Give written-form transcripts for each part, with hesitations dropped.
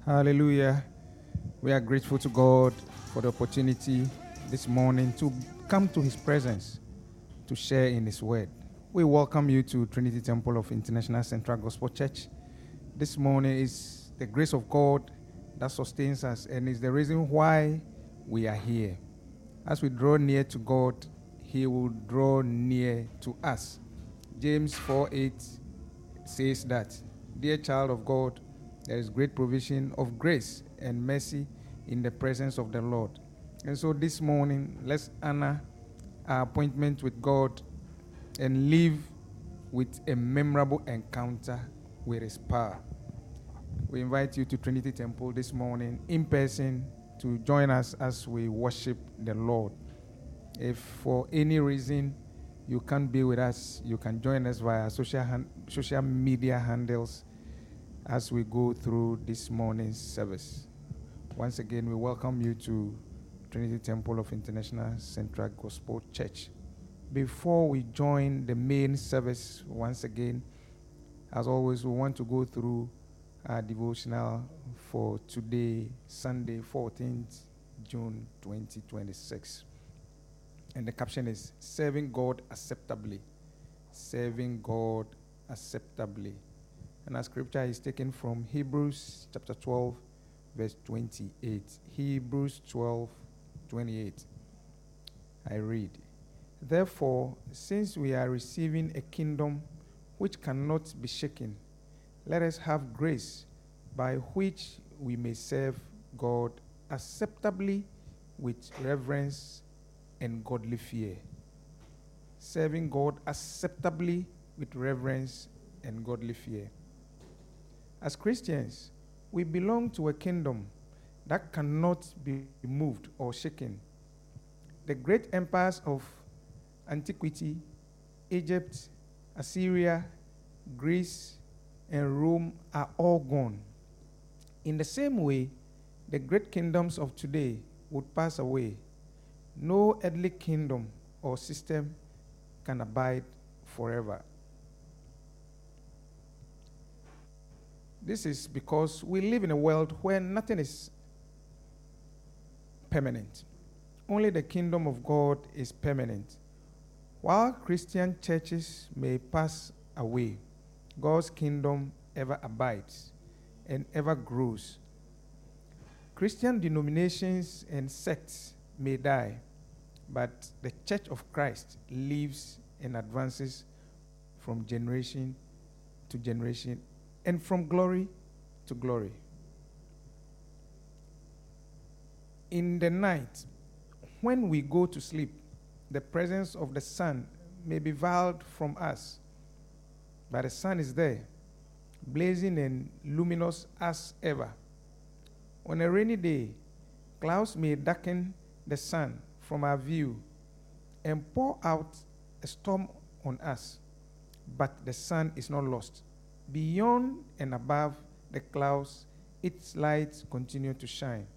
Hallelujah. We are grateful to God for the opportunity this morning to come to His presence to share in His word. We welcome you to Trinity Temple of International Central Gospel Church. This morning is the grace of God that sustains us and is the reason why we are here. As we draw near to God, He will draw near to us. James 4:8 says that, "Dear child of God, there is great provision of grace and mercy in the presence of the Lord." And so this morning, let's honor our appointment with God and live with a memorable encounter with His power. We invite you to Trinity Temple this morning in person to join us as we worship the Lord. If for any reason you can't be with us, you can join us via social media handles as we go through this morning's service. Once again, we welcome you to Trinity Temple of International Central Gospel Church. Before we join the main service, once again, as always, we want to go through our devotional for today, Sunday, 14th June 2026. And the caption is Serving God Acceptably. Serving God Acceptably. And our scripture is taken from Hebrews chapter 12, verse 28. Hebrews 12, 28. I read, "Therefore, since we are receiving a kingdom which cannot be shaken, let us have grace by which we may serve God acceptably with reverence and godly fear." Serving God acceptably with reverence and godly fear. As Christians, we belong to a kingdom that cannot be moved or shaken. The great empires of antiquity, Egypt, Assyria, Greece, and Rome are all gone. In the same way, the great kingdoms of today would pass away. No earthly kingdom or system can abide forever. This is because we live in a world where nothing is permanent. Only the kingdom of God is permanent. While Christian churches may pass away, God's kingdom ever abides and ever grows. Christian denominations and sects may die, but the Church of Christ lives and advances from generation to generation and from glory to glory. In the night, when we go to sleep, the presence of the sun may be veiled from us, but the sun is there, blazing and luminous as ever. On a rainy day, clouds may darken the sun from our view and pour out a storm on us, but the sun is not lost. Beyond and above the clouds, its lights continue to shine.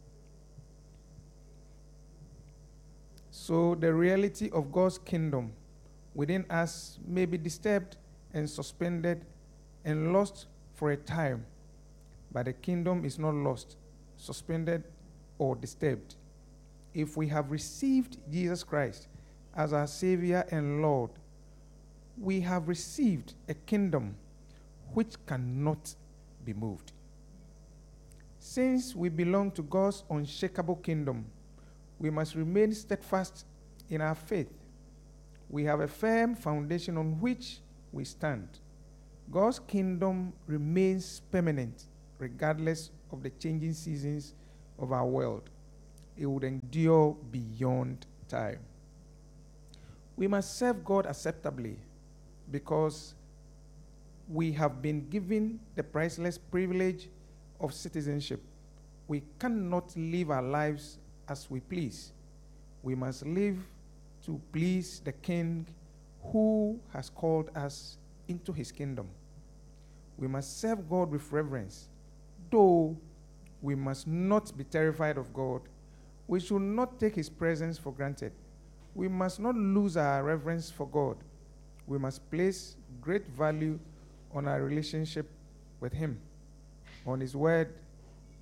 So the reality of God's kingdom within us may be disturbed and suspended and lost for a time, but the kingdom is not lost, suspended, or disturbed. If we have received Jesus Christ as our Savior and Lord, we have received a kingdom which cannot be moved. Since we belong to God's unshakable kingdom, we must remain steadfast in our faith. We have a firm foundation on which we stand. God's kingdom remains permanent regardless of the changing seasons of our world. It would endure beyond time. We must serve God acceptably because we have been given the priceless privilege of citizenship. We cannot live our lives as we please. We must live to please the King who has called us into His kingdom. We must serve God with reverence, though we must not be terrified of God. We should not take His presence for granted. We must not lose our reverence for God. We must place great value on our relationship with Him, on His word,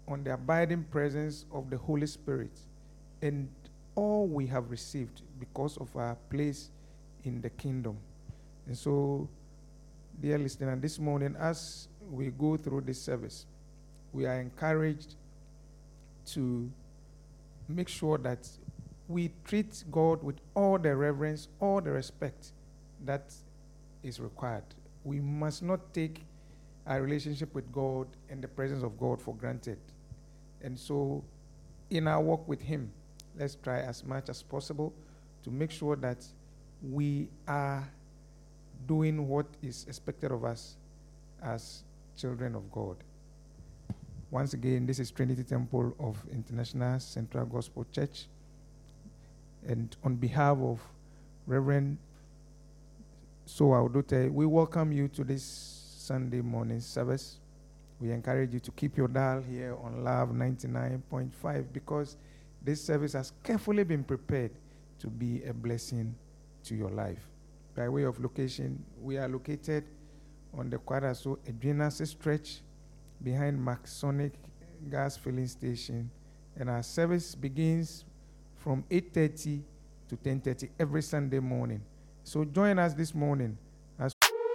on the abiding presence of the Holy Spirit and all we have received because of our place in the kingdom. And so, dear listener, this morning as we go through this service, we are encouraged to make sure that we treat God with all the reverence, all the respect that is required. We must not take our relationship with God and the presence of God for granted. And so, in our walk with Him, let's try as much as possible to make sure that we are doing what is expected of us as children of God. Once again, this is Trinity Temple of International Central Gospel Church. And on behalf of Reverend Soa Odote, we welcome you to this Sunday morning service. We encourage you to keep your dial here on Love 99.5 because this service has carefully been prepared to be a blessing to your life. By way of location, we are located on the Kwadaso Edwinase stretch behind Maxonic Gas Filling Station, and our service begins from 8:30 to 10:30 every Sunday morning. So join us this morning as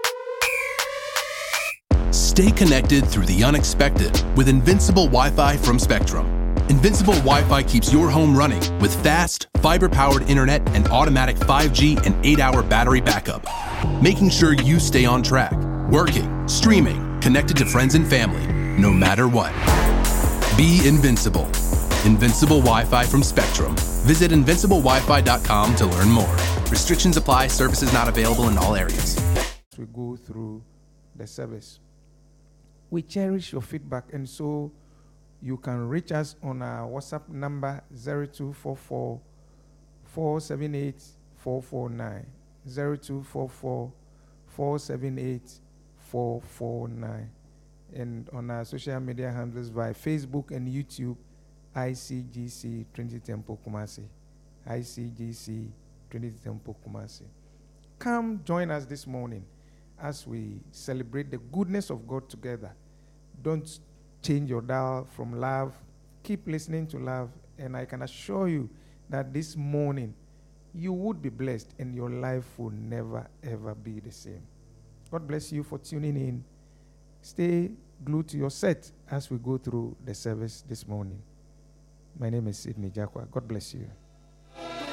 Stay connected through the unexpected with Invincible Wi-Fi from Spectrum. Invincible Wi-Fi keeps your home running with fast, fiber-powered internet and automatic 5G and 8-hour battery backup, making sure you stay on track, working, streaming, connected to friends and family, no matter what. Be invincible. Invincible Wi-Fi from Spectrum. Visit invinciblewifi.com to learn more. Restrictions apply. Services not available in all areas. we go through the service, we cherish your feedback, and so you can reach us on our WhatsApp number 0244 478 449, 0244 478 449, and on our social media handles via Facebook and YouTube, ICGC Trinity Temple Kumasi, ICGC Trinity Temple Kumasi. Come join us this morning as we celebrate the goodness of God together. Don't change your dial from Love. Keep listening to Love, and I can assure you that this morning you would be blessed and your life will never ever be the same. God bless you for tuning in. Stay glued to your set as we go through the service this morning. My name is Sidney Jakwa. God bless you.